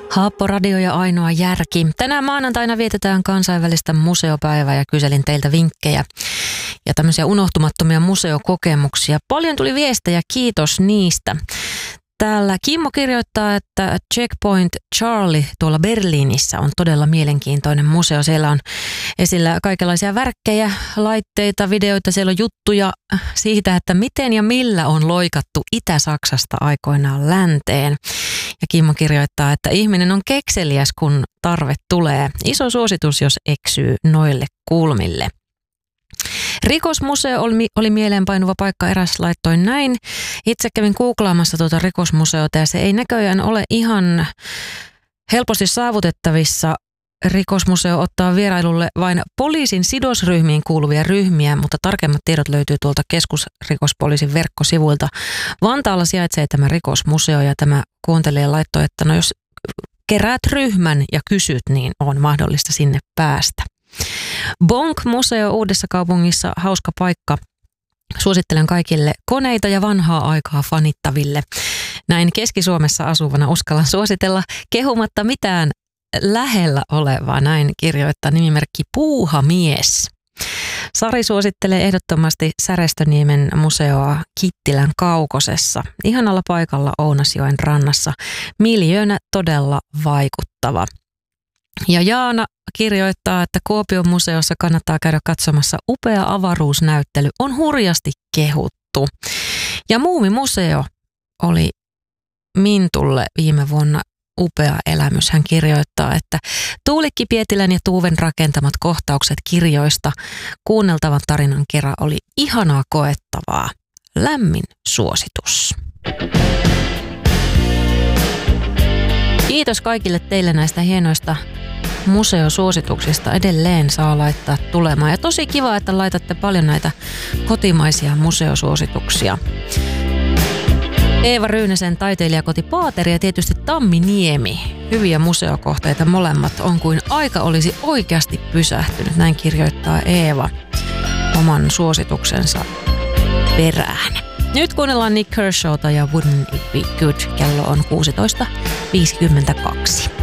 Haappo Radio ja Ainoa Järki. Tänään maanantaina vietetään kansainvälistä museopäivää ja kyselin teiltä vinkkejä ja tämmöisiä unohtumattomia museokokemuksia. Paljon tuli viestejä, kiitos niistä. Täällä Kimmo kirjoittaa, että Checkpoint Charlie tuolla Berliinissä on todella mielenkiintoinen museo. Siellä on esillä kaikenlaisia värkkejä, laitteita, videoita. Siellä on juttuja siitä, että miten ja millä on loikattu Itä-Saksasta aikoinaan länteen. Ja Kimmo kirjoittaa, että ihminen on kekseliäs, kun tarve tulee. Iso suositus, jos eksyy noille kulmille. Rikosmuseo oli mieleenpainuva paikka, eräs laittoi näin. Itse kävin googlaamassa tuota rikosmuseota ja se ei näköjään ole ihan helposti saavutettavissa. Rikosmuseo ottaa vierailulle vain poliisin sidosryhmiin kuuluvia ryhmiä, mutta tarkemmat tiedot löytyy tuolta keskusrikospoliisin verkkosivuilta. Vantaalla sijaitsee tämä rikosmuseo ja tämä kuuntelija laittoi, että no jos keräät ryhmän ja kysyt, niin on mahdollista sinne päästä. Bonk-museo Uudessakaupungissa, hauska paikka. Suosittelen kaikille koneita ja vanhaa aikaa fanittaville. Näin Keski-Suomessa asuvana uskallan suositella kehumatta mitään lähellä olevaa, näin kirjoittaa nimimerkki Puuhamies. Sari suosittelee ehdottomasti Särestöniemen museoa Kittilän Kaukosessa. Ihanalla paikalla Ounasjoen rannassa. Miljöönä todella vaikuttava. Ja Jaana kirjoittaa, että Kuopion museossa kannattaa käydä katsomassa upea avaruusnäyttely. On hurjasti kehuttu. Ja Muumimuseo oli Mintulle viime vuonna upea elämys. Hän kirjoittaa, että Tuulikki Pietilän ja Tuuven rakentamat kohtaukset kirjoista kuunneltavan tarinan kerran oli ihanaa koettavaa. Lämmin suositus. Kiitos kaikille teille näistä hienoista museosuosituksista. Edelleen saa laittaa tulemaan. Ja tosi kiva, että laitatte paljon näitä kotimaisia museosuosituksia. Eeva Ryynäsen taiteilijakoti Paateri ja tietysti Tamminiemi. Hyviä museokohteita molemmat on kuin aika olisi oikeasti pysähtynyt. Näin kirjoittaa Eeva oman suosituksensa perään. Nyt kuunnellaan Nick Kershawta ja Wouldn't It Be Good. Kello on 16.52.